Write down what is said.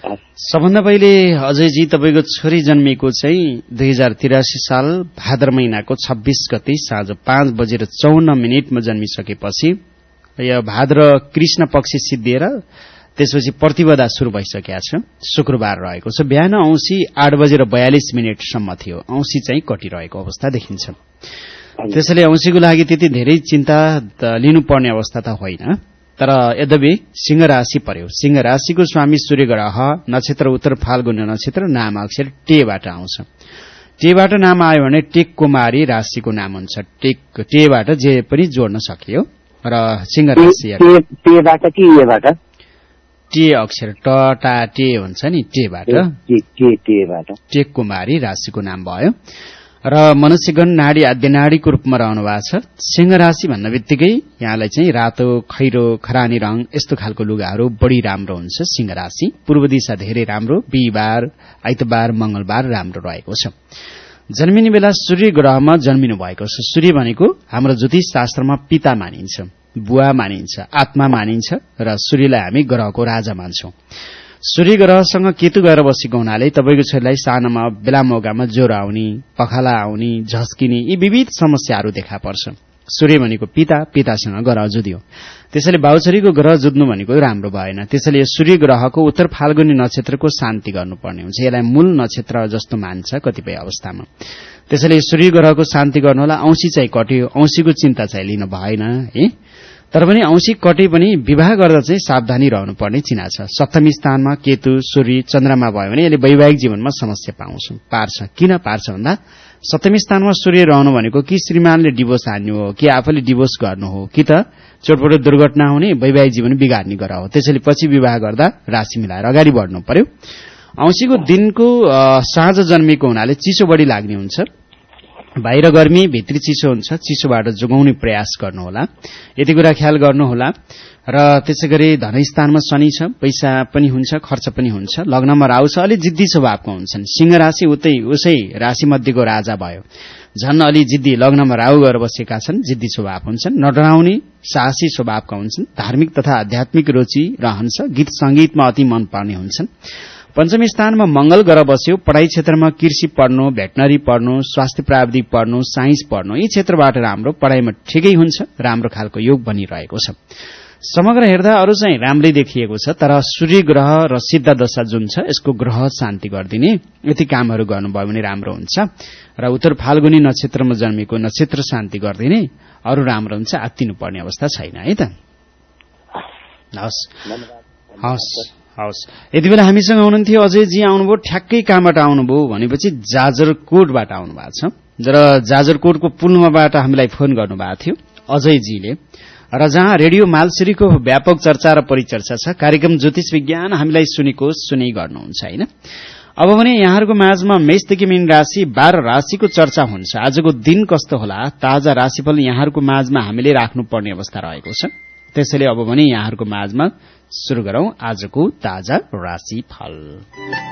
सबभन्दा पहिले अजयजी तपाईँको छोरी जन्मेको चाहिँ 2083 साल भाद्र महिनाको 26 गते साँझ 5:54 जन्मिसकेपछि यो भाद्र कृष्ण पक्ष सिद्धिएर त्यसपछि प्रतिपदा शुरू भइसकेको छ। शुक्रबार रहेको छ। बिहान औँसी 8:42 सम्म थियो। औँसी चाहिँ कटिरहेको अवस्था देखिन्छ। त्यसैले औँसीको लागि त्यति धेरै चिन्ता लिनुपर्ने अवस्था त होइन। तर यद्यपि सिंह राशि पर्यो। सिंह राशिको स्वामी सूर्य ग्रह, नक्षत्र उत्तर फाल्गुनी नक्षत्र, नाम अक्षर टेबाट आउँछ। टेबाट नाम आयो भने टेक कुमारी राशिको नाम हुन्छ। टेबाट जे पनि जोड्न सकियो र सिंह राशि टेबाट कि एबाट टे अक्षर ट टा टे हुन्छ नि, टेबाट टेक कुमारी राशिको नाम भयो र मनुष्यगण नाडी आद्य नाडीको रूपमा रहनु भएको छ। सिंह राशि भन्न बित्तिकै यहाँलाई चाहिँ रातो, खैरो, खरानी रंग यस्तो खालको लुगाहरू बढी राम्रो हुन्छ। सिंह राशि पूर्व दिशा धेरै राम्रो, बिहिबार, आइतबार, मंगलबार राम्रो रहेको छ। जन्मिने बेला सूर्य ग्रहमा जन्मिनु भएको छ। सूर्य भनेको हाम्रो ज्योतिष शास्त्रमा पिता मानिन्छ, बुवा मानिन्छ, आत्मा मानिन्छ र सूर्यलाई हामी ग्रहको राजा मान्छौं। सूर्य ग्रहसँग केतु गएर बसेको हुनाले तपाईको छोरीलाई सानोमा बेला मौकामा ज्वरो आउने, पखाला आउने, झस्किने यी विविध समस्याहरू देखा पर्छ। सूर्य भनेको पिता, पितासँग ग्रह जुध्यो। त्यसैले बाउछोरीको ग्रह जुध्नु भनेको राम्रो भएन। त्यसैले यो सूर्य ग्रहको उत्तर फाल्गुनी नक्षत्रको शान्ति गर्नुपर्ने हुन्छ। यसलाई मूल नक्षत्र जस्तो मान्छ कतिपय अवस्थामा। त्यसैले सूर्य ग्रहको शान्ति गर्नुहोला। औँसी चाहिँ कट्यो, औँसीको चिन्ता चाहिँ लिनु भएन है। तर पनि औँसी कटे पनि विवाह गर्दा चाहिँ सावधानी रहनुपर्ने चिना छ। सप्तमी स्थानमा केतु, सूर्य, चन्द्रमा भयो भने यसले वैवाहिक जीवनमा समस्या पार्छ। किन पार्छ भन्दा सप्तमी स्थानमा सूर्य रहनु भनेको कि श्रीमानले डिभोर्स हान्नु हो, कि आफूले डिभोर्स गर्नु हो, कि त चोटपटक दुर्घटना हुने, वैवाहिक जीवन बिगार्ने गरा हो। त्यसैले पछि विवाह गर्दा राशि मिलाएर अगाडि बढ्नु पर्यो। औँसीको दिनको साँझ जन्मेको हुनाले चिसो बढी लाग्ने हुन्छ। बाहिर गर्मी, भित्री चिसो हुन्छ। चिसोबाट जोगाउने प्रयास गर्नुहोला। यति कुरा ख्याल गर्नुहोला। र त्यसैगरी धनस्थानमा शनि छ, पैसा पनि हुन्छ, खर्च पनि हुन्छ। लग्नमा राहु छ, अलि जिद्दी स्वभावको हुन्छन्। सिंह राशि उसै राशि मध्येको राजा भयो। झन् अलि जिद्दी, लग्नमा राहु गएर बसेका छन्, जिद्दी स्वभाव हुन्छन्। नडराउने, साहसी स्वभावका हुन्छन्। धार्मिक तथा आध्यात्मिक रुचि रहन्छ। गीत संगीतमा अति मन पर्ने हुन्छन्। पञ्चमी स्थानमा मंगल गएर बस्यो। पढ़ाई क्षेत्रमा कृषि पढ्नु, भेटनरी पढ्नु, स्वास्थ्य प्राविधिक पढ्नु, साइन्स पढ्नु यी क्षेत्रबाट राम्रो, पढ़ाईमा ठिकै हुन्छ। राम्रो खालको योग बनिरहेको छ। समग्र हेर्दा अरू चाहिँ राम्रै देखिएको छ। तर सूर्य ग्रह र सिद्ध दशा जुन छ यसको ग्रह शान्ति गरिदिने यति कामहरू गर्नुभयो भने राम्रो हुन्छ। र उत्तर फाल्गुनी नक्षत्रमा जन्मेको नक्षत्र शान्ति गरिदिने अरू राम्रो हुन्छ। आत्तिनु पर्ने अवस्था छैन है त। हवस्। यति बेला हामीसँग हुनुहुन्थ्यो अजयजी, आउनुभयो। ठ्याक्कै कहाँबाट आउनुभयो भनेपछि जाजरकोटबाट आउनु भएको छ। र जाजरकोटको पुलमाबाट हामीलाई फोन गर्नुभएको थियो अजयजीले। र जहाँ रेडियो मालसिरीको व्यापक चर्चा र परिचर्चा छ, कार्यक्रम ज्योतिष विज्ञान हामीलाई सुनै गर्नुहुन्छ होइन। अब भने यहाँहरूको माझमा मेषदेखि मीन राशि 12 राशिको चर्चा हुन्छ। आजको दिन कस्तो होला, ताजा राशिफल यहाँहरूको माझमा हामीले राख्नुपर्ने अवस्था रहेको छ। त्यसैले अब भने यहाँहरूको माझमा शुरू गरौं आजको ताजा राशिफल।